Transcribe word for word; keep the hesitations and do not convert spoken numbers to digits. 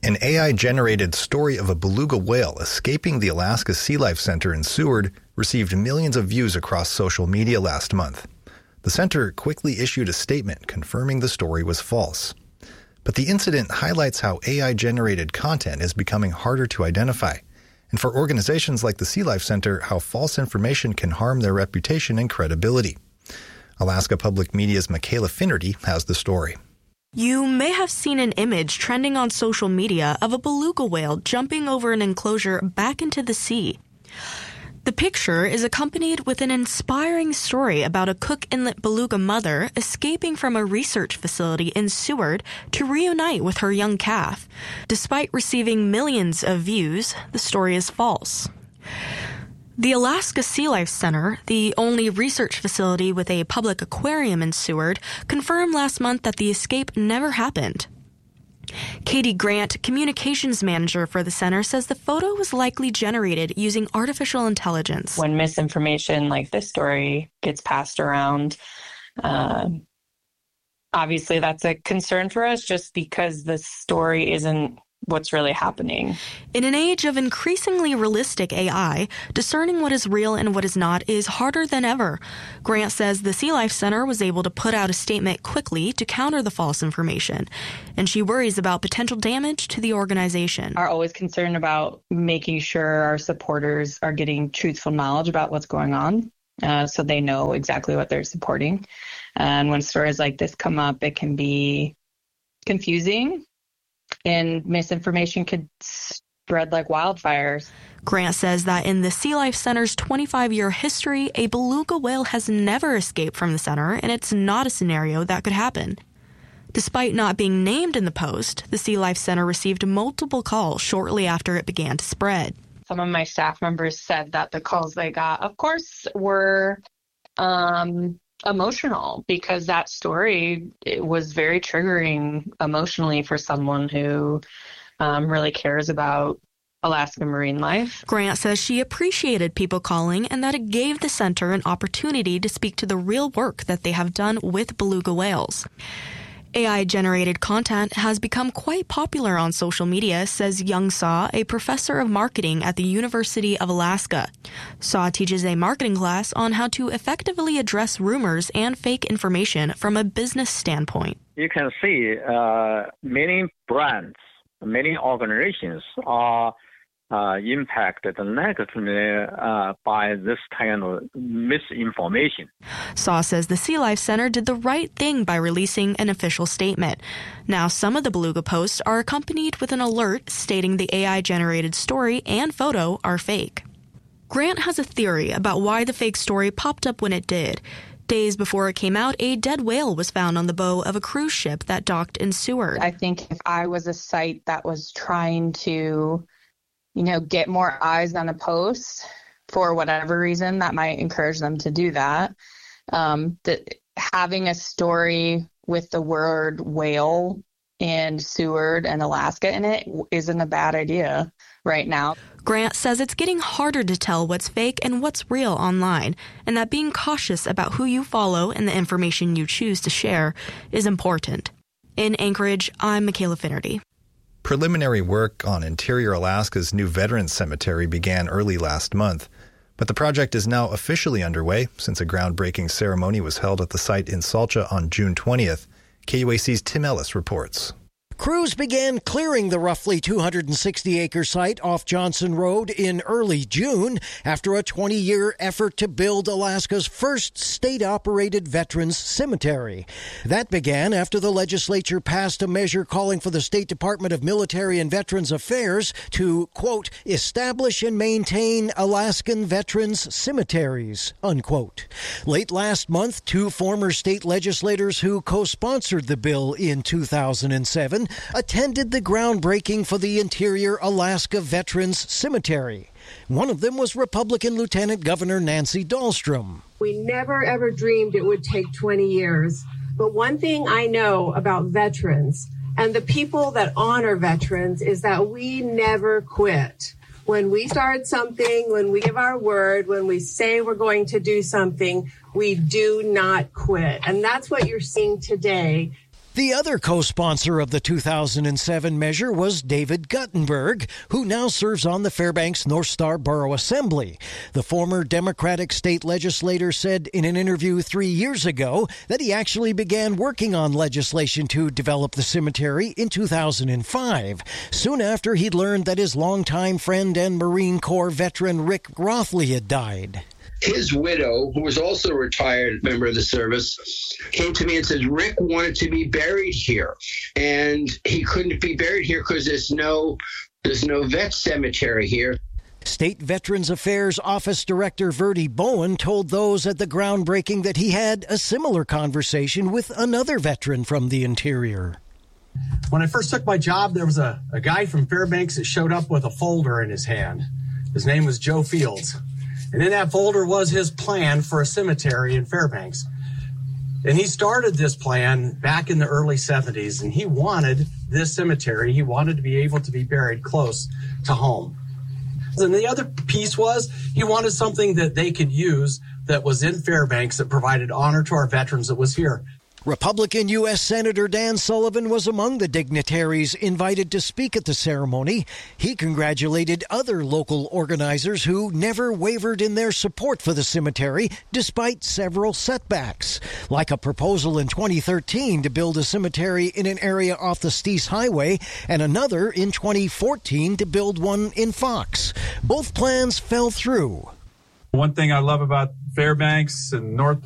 An A I-generated story of a beluga whale escaping the Alaska Sea Life Center in Seward received millions of views across social media last month. The center quickly issued a statement confirming the story was false. But the incident highlights how A I-generated content is becoming harder to identify, and for organizations like the Sea Life Center, how false information can harm their reputation and credibility. Alaska Public Media's Michaela Finnerty has the story. You may have seen an image trending on social media of a beluga whale jumping over an enclosure back into the sea. The picture is accompanied with an inspiring story about a Cook Inlet beluga mother escaping from a research facility in Seward to reunite with her young calf. Despite receiving millions of views, the story is false. The Alaska Sea Life Center, the only research facility with a public aquarium in Seward, confirmed last month that the escape never happened. Katie Grant, communications manager for the center, says the photo was likely generated using artificial intelligence. When misinformation like this story gets passed around, uh, obviously that's a concern for us just because the story isn't what's really happening. In an age of increasingly realistic A I, discerning what is real and what is not is harder than ever. Grant says the Sea Life Center was able to put out a statement quickly to counter the false information, and she worries about potential damage to the organization. Are always concerned about making sure our supporters are getting truthful knowledge about what's going on, uh, so they know exactly what they're supporting. And when stories like this come up, it can be confusing, and misinformation could spread like wildfires. Grant says that in the Sea Life Center's twenty-five-year history, a beluga whale has never escaped from the center, and it's not a scenario that could happen. Despite not being named in the post, the Sea Life Center received multiple calls shortly after it began to spread. Some of my staff members said that the calls they got, of course, were um, emotional because that story it was very triggering emotionally for someone who um, really cares about Alaska marine life. Grant says she appreciated people calling and that it gave the center an opportunity to speak to the real work that they have done with beluga whales. A I-generated content has become quite popular on social media, says Young Saw, a professor of marketing at the University of Alaska. Saw teaches a marketing class on how to effectively address rumors and fake information from a business standpoint. You can see uh, many brands, many organizations are Uh, impacted negatively uh, by this kind of misinformation. Saw says the Sea Life Center did the right thing by releasing an official statement. Now, some of the beluga posts are accompanied with an alert stating the A I-generated story and photo are fake. Grant has a theory about why the fake story popped up when it did. Days before it came out, a dead whale was found on the bow of a cruise ship that docked in Seward. I think if I was a site that was trying to you know, get more eyes on a post for whatever reason, that might encourage them to do that. Um, that having a story with the word whale and Seward and Alaska in it isn't a bad idea right now. Grant says it's getting harder to tell what's fake and what's real online, and that being cautious about who you follow and the information you choose to share is important. In Anchorage, I'm Michaela Finnerty. Preliminary work on Interior Alaska's new Veterans Cemetery began early last month, but the project is now officially underway since a groundbreaking ceremony was held at the site in Salcha on June twentieth. K U A C's Tim Ellis reports. Crews began clearing the roughly two hundred sixty acre site off Johnson Road in early June after a twenty-year effort to build Alaska's first state-operated veterans cemetery. That began after the legislature passed a measure calling for the State Department of Military and Veterans Affairs to, quote, establish and maintain Alaskan veterans cemeteries, unquote. Late last month, two former state legislators who co-sponsored the bill in two thousand seven attended the groundbreaking for the Interior Alaska Veterans Cemetery. One of them was Republican Lieutenant Governor Nancy Dahlstrom. We never, ever dreamed it would take twenty years. But one thing I know about veterans and the people that honor veterans is that we never quit. When we start something, when we give our word, when we say we're going to do something, we do not quit. And that's what you're seeing today. The other co-sponsor of the two thousand seven measure was David Guttenberg, who now serves on the Fairbanks North Star Borough Assembly. The former Democratic state legislator said in an interview three years ago that he actually began working on legislation to develop the cemetery in two thousand five, soon after he'd learned that his longtime friend and Marine Corps veteran Rick Rothley had died. His widow, who was also a retired member of the service, came to me and said Rick wanted to be buried here, and he couldn't be buried here because there's no there's no vet cemetery here. State Veterans Affairs Office Director Verdi Bowen told those at the groundbreaking that he had a similar conversation with another veteran from the interior. When I first took my job, there was a, a guy from Fairbanks that showed up with a folder in his hand. His name was Joe Fields. And in that folder was his plan for a cemetery in Fairbanks. And he started this plan back in the early seventies, and he wanted this cemetery, he wanted to be able to be buried close to home. And the other piece was he wanted something that they could use that was in Fairbanks that provided honor to our veterans that was here. Republican U S Senator Dan Sullivan was among the dignitaries invited to speak at the ceremony. He congratulated other local organizers who never wavered in their support for the cemetery despite several setbacks, like a proposal in twenty thirteen to build a cemetery in an area off the Steese Highway and another in twenty fourteen to build one in Fox. Both plans fell through. One thing I love about Fairbanks and North